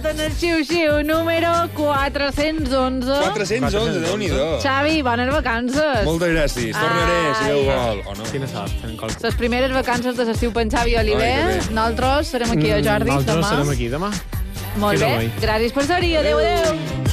en el xiu-xiu número 411. 411, Déu-n'hi-do. Xavi, bones vacances. Moltes gràcies. Tornaré, si Déu vol. O no? Quina sort, fent qualsevol. Les primeres vacances de l'estiu per en Xavi Oliver. Ai, que bé. Nosaltres serem aquí a Jordi Nosaltres demà. serem aquí demà. Molt Fins bé. avui. Gràcies per ser-hi. Adéu, adéu.